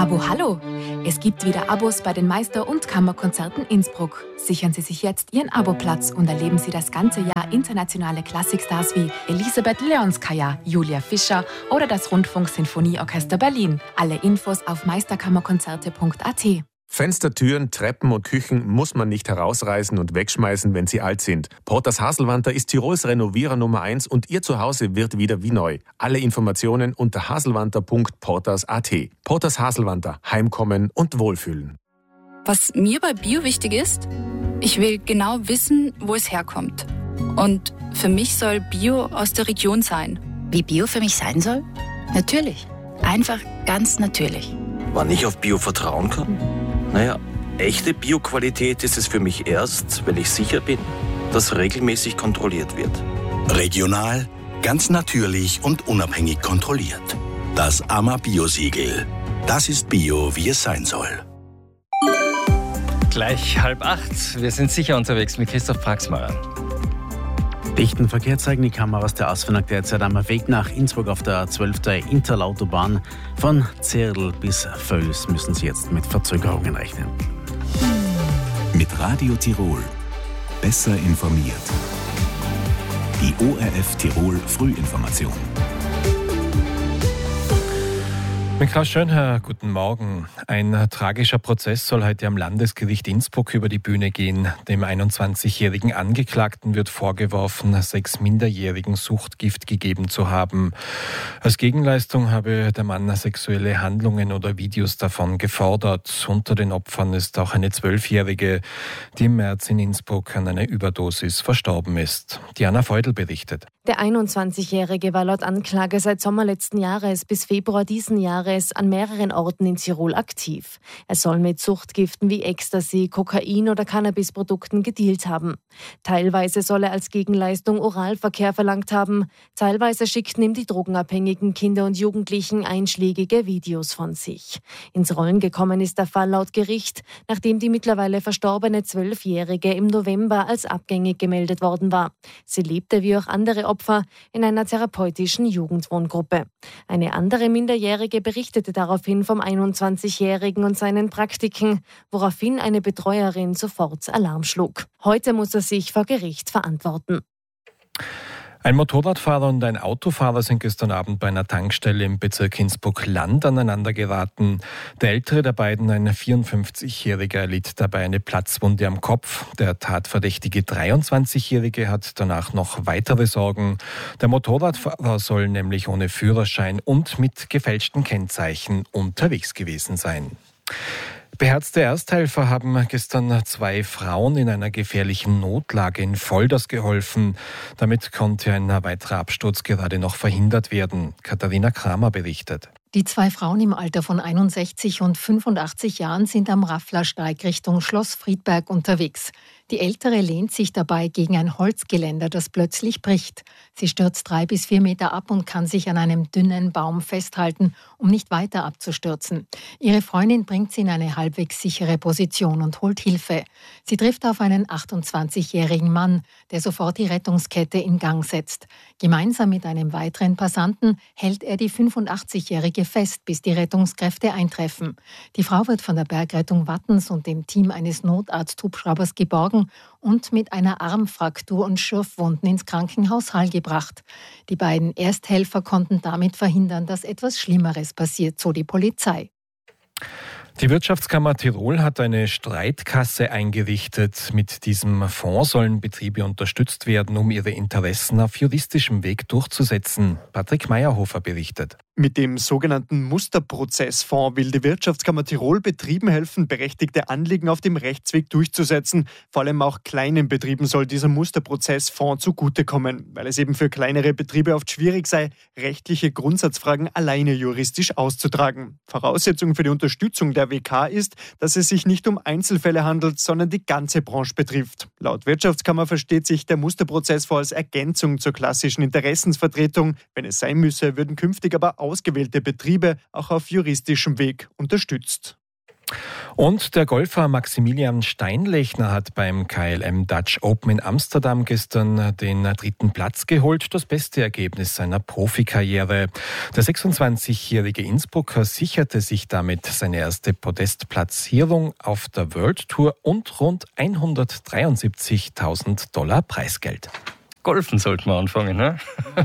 Abo Hallo! Es gibt wieder Abos bei den Meister- und Kammerkonzerten Innsbruck. Sichern Sie sich jetzt Ihren Aboplatz und erleben Sie das ganze Jahr internationale Klassikstars wie Elisabeth Leonskaya, Julia Fischer oder das Rundfunk-Sinfonieorchester Berlin. Alle Infos auf meisterkammerkonzerte.at. Fenster, Türen, Treppen und Küchen muss man nicht herausreißen und wegschmeißen, wenn sie alt sind. Porters Haselwanter ist Tirols Renovierer Nummer 1 und Ihr Zuhause wird wieder wie neu. Alle Informationen unter haselwanter.porters.at. Porters Haselwanter. Heimkommen und Wohlfühlen. Was mir bei Bio wichtig ist, ich will genau wissen, wo es herkommt. Und für mich soll Bio aus der Region sein. Wie Bio für mich sein soll? Natürlich. Einfach ganz natürlich. Wann ich auf Bio vertrauen kann? Naja, echte Bio-Qualität ist es für mich erst, wenn ich sicher bin, dass regelmäßig kontrolliert wird. Regional, ganz natürlich und unabhängig kontrolliert. Das AMA Bio-Siegel. Das ist Bio, wie es sein soll. Gleich 7:30. Wir sind sicher unterwegs mit Christoph Praxmacher. Dichten Verkehr zeigen die Kameras der Asfinag derzeit am Weg nach Innsbruck auf der 12. Interlautobahn. Von Zirl bis Völs müssen Sie jetzt mit Verzögerungen rechnen. Mit Radio Tirol. Besser informiert. Die ORF Tirol Frühinformation. Mit Klaus Schönherr, guten Morgen. Ein tragischer Prozess soll heute am Landesgericht Innsbruck über die Bühne gehen. Dem 21-jährigen Angeklagten wird vorgeworfen, 6 Minderjährigen Suchtgift gegeben zu haben. Als Gegenleistung habe der Mann sexuelle Handlungen oder Videos davon gefordert. Unter den Opfern ist auch eine 12-Jährige, die im März in Innsbruck an einer Überdosis verstorben ist. Diana Feudel berichtet. Der 21-Jährige war laut Anklage seit Sommer letzten Jahres bis Februar diesen Jahres an mehreren Orten in Tirol aktiv. Er soll mit Suchtgiften wie Ecstasy, Kokain oder Cannabisprodukten gedealt haben. Teilweise soll er als Gegenleistung Oralverkehr verlangt haben. Teilweise schickten ihm die drogenabhängigen Kinder und Jugendlichen einschlägige Videos von sich. Ins Rollen gekommen ist der Fall laut Gericht, nachdem die mittlerweile verstorbene 12-Jährige im November als abgängig gemeldet worden war. Sie lebte wie auch andere Opfer in einer therapeutischen Jugendwohngruppe. Eine andere Minderjährige berichtete daraufhin vom 21-Jährigen und seinen Praktiken, woraufhin eine Betreuerin sofort Alarm schlug. Heute muss er sich vor Gericht verantworten. Ein Motorradfahrer und ein Autofahrer sind gestern Abend bei einer Tankstelle im Bezirk Innsbruck-Land aneinander geraten. Der ältere der beiden, ein 54-Jähriger, erlitt dabei eine Platzwunde am Kopf. Der tatverdächtige 23-Jährige hat danach noch weitere Sorgen. Der Motorradfahrer soll nämlich ohne Führerschein und mit gefälschten Kennzeichen unterwegs gewesen sein. Beherzte Ersthelfer haben gestern 2 Frauen in einer gefährlichen Notlage in Volders geholfen. Damit konnte ein weiterer Absturz gerade noch verhindert werden. Katharina Kramer berichtet. Die 2 Frauen im Alter von 61 und 85 Jahren sind am Rafflersteig Richtung Schloss Friedberg unterwegs. Die Ältere lehnt sich dabei gegen ein Holzgeländer, das plötzlich bricht. Sie stürzt 3 bis 4 Meter ab und kann sich an einem dünnen Baum festhalten, um nicht weiter abzustürzen. Ihre Freundin bringt sie in eine halbwegs sichere Position und holt Hilfe. Sie trifft auf einen 28-jährigen Mann, der sofort die Rettungskette in Gang setzt. Gemeinsam mit einem weiteren Passanten hält er die 85-jährige fest, bis die Rettungskräfte eintreffen. Die Frau wird von der Bergrettung Wattens und dem Team eines Notarzt-Hubschraubers geborgen und mit einer Armfraktur und Schürfwunden ins Krankenhaus Hall gebracht. Die beiden Ersthelfer konnten damit verhindern, dass etwas Schlimmeres passiert, so die Polizei. Die Wirtschaftskammer Tirol hat eine Streitkasse eingerichtet. Mit diesem Fonds sollen Betriebe unterstützt werden, um ihre Interessen auf juristischem Weg durchzusetzen. Patrick Meyerhofer berichtet. Mit dem sogenannten Musterprozessfonds will die Wirtschaftskammer Tirol Betrieben helfen, berechtigte Anliegen auf dem Rechtsweg durchzusetzen. Vor allem auch kleinen Betrieben soll dieser Musterprozessfonds zugutekommen, weil es eben für kleinere Betriebe oft schwierig sei, rechtliche Grundsatzfragen alleine juristisch auszutragen. Voraussetzung für die Unterstützung der WK ist, dass es sich nicht um Einzelfälle handelt, sondern die ganze Branche betrifft. Laut Wirtschaftskammer versteht sich der Musterprozessfonds als Ergänzung zur klassischen Interessensvertretung. Wenn es sein müsse, würden künftig aber ausgewählte Betriebe auch auf juristischem Weg unterstützt. Und der Golfer Maximilian Steinlechner hat beim KLM Dutch Open in Amsterdam gestern den 3. Platz geholt, das beste Ergebnis seiner Profikarriere. Der 26-jährige Innsbrucker sicherte sich damit seine erste Podestplatzierung auf der World Tour und rund $173.000 Preisgeld. Golfen sollten wir anfangen, ne?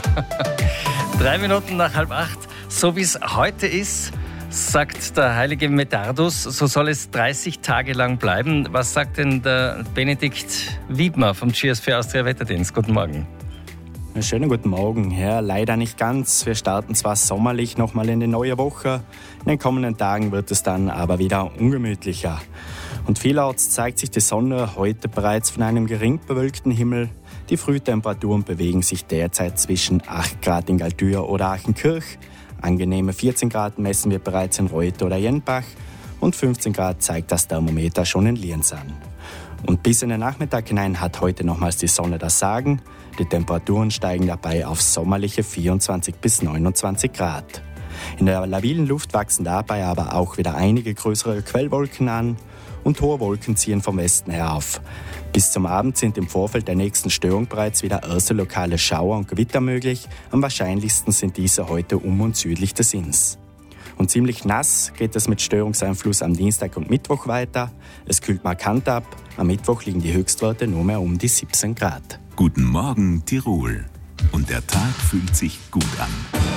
3 Minuten nach 7:30, so wie es heute ist, sagt der heilige Medardus, so soll es 30 Tage lang bleiben. Was sagt denn der Benedikt Wiedmer vom GS4 Austria Wetterdienst? Guten Morgen. Einen schönen guten Morgen. Ja, leider nicht ganz. Wir starten zwar sommerlich nochmal in die neue Woche. In den kommenden Tagen wird es dann aber wieder ungemütlicher. Und vielerorts zeigt sich die Sonne heute bereits von einem gering bewölkten Himmel. Die Frühtemperaturen bewegen sich derzeit zwischen 8 Grad in Galtür oder Achenkirch. Angenehme 14 Grad messen wir bereits in Reuth oder Jenbach und 15 Grad zeigt das Thermometer schon in Liensan. Und bis in den Nachmittag hinein hat heute nochmals die Sonne das Sagen. Die Temperaturen steigen dabei auf sommerliche 24 bis 29 Grad. In der labilen Luft wachsen dabei aber auch wieder einige größere Quellwolken an und hohe Wolken ziehen vom Westen her auf. Bis zum Abend sind im Vorfeld der nächsten Störung bereits wieder erste lokale Schauer und Gewitter möglich. Am wahrscheinlichsten sind diese heute um und südlich des Inns. Und ziemlich nass geht es mit Störungseinfluss am Dienstag und Mittwoch weiter. Es kühlt markant ab. Am Mittwoch liegen die Höchstwerte nur mehr um die 17 Grad. Guten Morgen, Tirol. Und der Tag fühlt sich gut an.